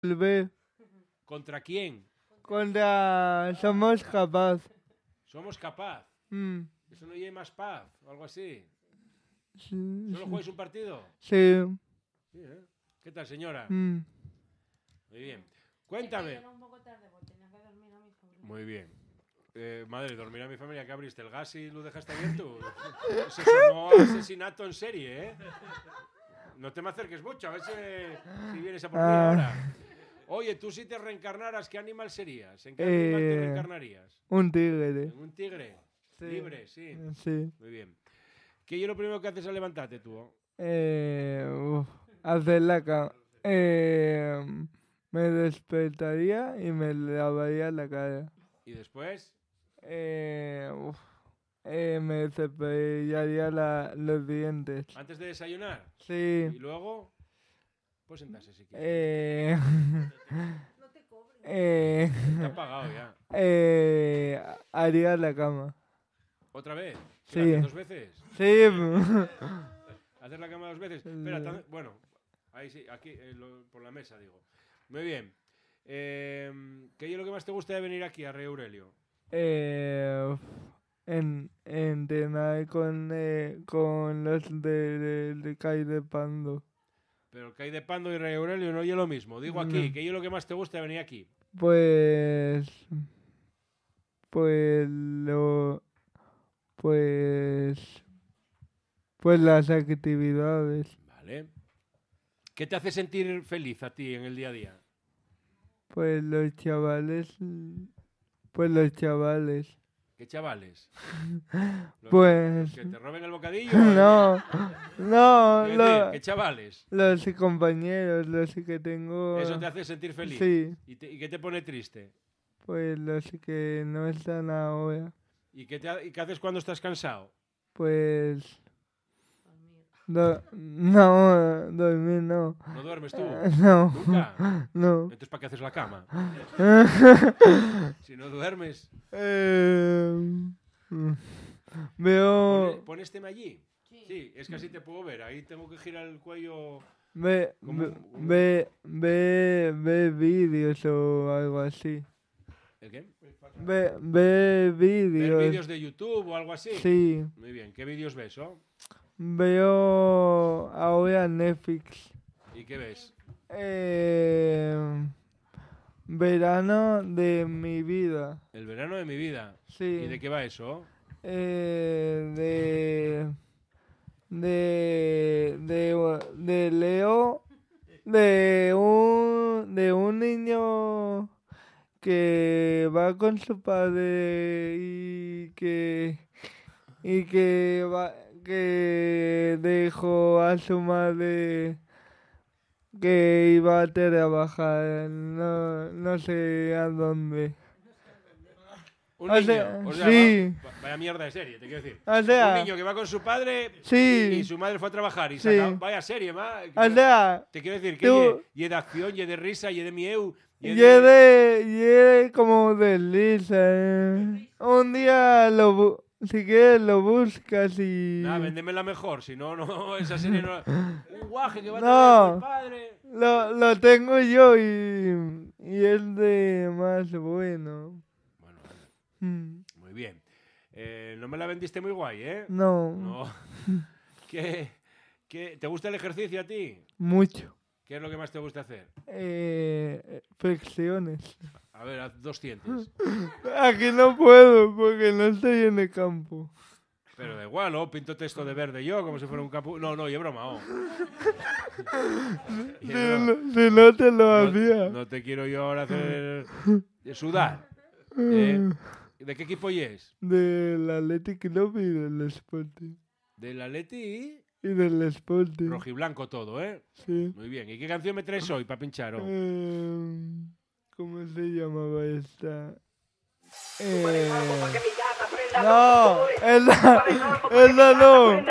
B. ¿Contra quién? Contra Somos Capaz. Somos capaz. Mm. Eso no lleva más paz o algo así. Sí, ¿Solo jugáis un partido? sí. Sí, ¿eh? ¿Qué tal, señora? Mm. Muy bien. Cuéntame. Muy bien. Madre, dormirá mi familia, que abriste el gas y lo dejaste abierto. Eso sonó a asesinato en serie, ¿eh? No te me acerques mucho, a ver si vienes a por mí ahora. Oye, tú si te reencarnaras, ¿qué animal serías? ¿En qué animal te reencarnarías? Un tigre. ¿En un tigre? Sí. Libre, sí. Sí. Muy bien. ¿Qué es lo primero que haces al levantarte tú? Hacer la cama. Me despertaría y me lavaría la cara. ¿Y después? Me cepillaría los dientes. ¿Antes de desayunar? Sí. ¿Y luego? Pues sentarse si quieres. Te han pagado ya. Haría la cama. ¿Otra vez? ¿Qué Sí. la haces 2 veces? Sí. ¿Hacer la cama 2 veces? Espera, bueno, ahí sí, aquí, por la mesa, digo. Muy bien. ¿Qué es lo que más te gusta de venir aquí a Rey Aurelio? Entrenar con los de Kai de Pando. Pero el que hay de Pando y Rey Aurelio no es lo mismo. Digo aquí, ¿qué es lo que más te gusta de venir aquí? Pues las actividades. Vale. ¿Qué te hace sentir feliz a ti en el día a día? Pues los chavales. ¿Qué chavales? Pues. ¿Que te roben el bocadillo? No. ¿Qué chavales? Los compañeros, los que tengo. ¿Eso te hace sentir feliz? Sí. ¿Y qué te pone triste? Pues los que no están ahora. ¿Y qué haces cuando estás cansado? Pues. Dormir no. ¿No duermes tú? No. ¿Nunca? No. Entonces, ¿para qué haces la cama? Si no duermes. Veo. ¿Pones tema allí? Sí, es que así te puedo ver. Ahí tengo que girar el cuello. Ve vídeos o algo así. ¿El qué? Ve vídeos. ¿Ver vídeos de YouTube o algo así? Sí. Muy bien. ¿Qué vídeos ves, oh? Veo ahora Netflix. ¿Y qué ves? Verano de mi vida. El verano de mi vida. Sí. ¿Y de qué va eso? De Leo, de un niño que va con su padre y que dejó a su madre que iba a trabajar, no sé a dónde. Un niño. O sea, sí. Vaya mierda de serie, te quiero decir. O sea, un niño que va con su padre sí. y su madre fue a trabajar. Y Sí. Vaya serie, ma. O sea, te quiero decir que y de acción, y de risa, y de mieu. Y de como de Lisa. Un día si quieres lo buscas y. Nada, véndemela mejor, si no, no, esa serie no. Un guaje que va a No. trabajar con el padre. Lo tengo yo y es de más bueno. Bueno, muy bien. No me la vendiste muy guay, ¿eh? No. ¿Te gusta el ejercicio a ti? Mucho. ¿Qué es lo que más te gusta hacer? Flexiones. A ver, haz 200. Aquí no puedo porque no estoy en el campo. Pero da igual, ¿no? Pinto texto de verde yo, como si fuera un campo. No, y es broma, oh. Si no te lo hacía. No te quiero yo ahora hacer sudar. ¿De qué equipo es? Del Athletic Club y del Sporting. ¿Del Atleti? Y del Sporting. Rojiblanco todo, ¿eh? Sí. Muy bien. ¿Y qué canción me traes hoy para pinchar? ¿Cómo se llamaba esta? No, esa no.